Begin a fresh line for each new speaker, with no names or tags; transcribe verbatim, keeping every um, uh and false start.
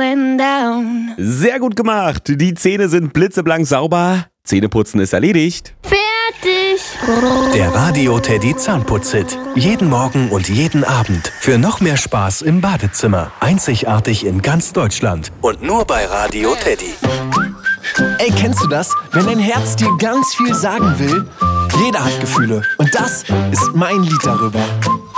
and down.
Sehr gut gemacht. Die Zähne sind blitzeblank sauber. Zähneputzen ist erledigt.
Fertig.
Der Radio Teddy Zahnputz-Hit. Jeden Morgen und jeden Abend. Für noch mehr Spaß im Badezimmer. Einzigartig in ganz Deutschland. Und nur bei Radio Teddy.
Ey, kennst du das? Wenn dein Herz dir ganz viel sagen will? Jeder hat Gefühle. Und das ist mein Lied darüber.